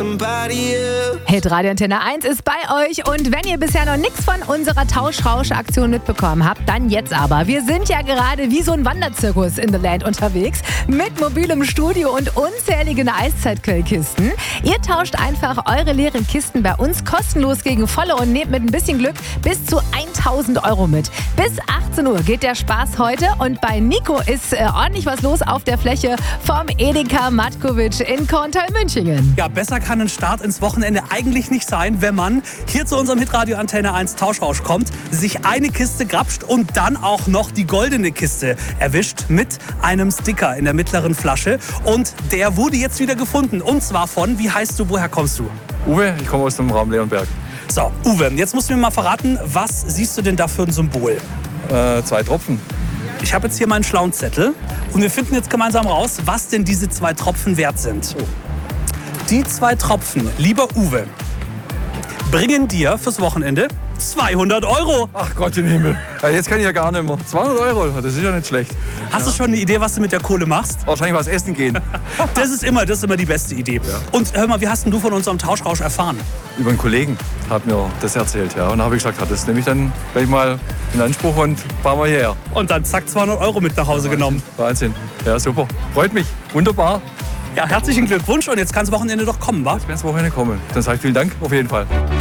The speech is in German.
Hitradio Antenne 1 ist bei euch und wenn ihr bisher noch nichts von unserer Tauschrausch-Aktion mitbekommen habt, dann jetzt aber. Wir sind ja gerade wie so ein Wanderzirkus in the Land unterwegs mit mobilem Studio und unzähligen Eiszeitkühlkisten. Ihr tauscht einfach eure leeren Kisten bei uns kostenlos gegen volle und nehmt mit ein bisschen Glück bis zu 1.000 Euro mit. Bis 18 Uhr geht der Spaß heute und bei Nico ist ordentlich was los auf der Fläche vom Edeka Matkovic in Korntal-Münchingen. Ja, besser kann ein Start ins Wochenende eigentlich nicht sein, wenn man hier zu unserem Hitradio Antenne 1 Tauschrausch kommt, sich eine Kiste grapscht und dann auch noch die goldene Kiste erwischt mit einem Sticker in der mittleren Flasche. Und der wurde jetzt wieder gefunden. Und zwar von, wie heißt du, woher kommst du? Uwe, ich komme aus dem Raum Leonberg. So, Uwe, jetzt musst du mir mal verraten, was siehst du denn da für ein Symbol? 2 Tropfen. Ich habe jetzt hier meinen schlauen Zettel und wir finden jetzt gemeinsam raus, was denn diese 2 Tropfen wert sind. Die 2 Tropfen, lieber Uwe, bringen dir fürs Wochenende 200 Euro. Ach Gott im Himmel. Ja, jetzt kann ich ja gar nicht mehr. 200 Euro, das ist ja nicht schlecht. Hast du schon eine Idee, was du mit der Kohle machst? Wahrscheinlich was essen gehen. Das ist immer die beste Idee. Ja. Und hör mal, wie hast denn du von unserem Tauschrausch erfahren? Über einen Kollegen hat mir das erzählt. Ja. Und da habe ich gesagt, das nehme ich dann gleich mal in Anspruch und fahren wir hierher. Und dann zack, 200 Euro mit nach Hause genommen. Wahnsinn. Ja, super. Freut mich. Wunderbar. Ja, herzlichen Glückwunsch und jetzt kann das Wochenende doch kommen, wa? Jetzt kann das Wochenende kommen. Dann sage ich vielen Dank auf jeden Fall.